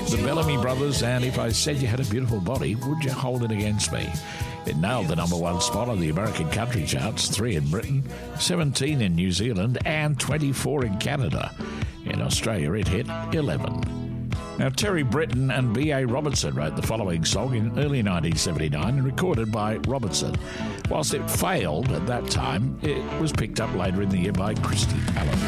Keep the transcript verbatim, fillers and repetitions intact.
The Bellamy Brothers, and If I Said You Had a Beautiful Body, Would You Hold It Against Me? It nailed the number one spot on the American country charts, three in Britain, seventeen in New Zealand, and twenty-four in Canada. In Australia, it hit eleven. Now, Terry Britton and B A Robertson wrote the following song in early nineteen seventy-nine and recorded by Robertson. Whilst it failed at that time, it was picked up later in the year by Christy Allen.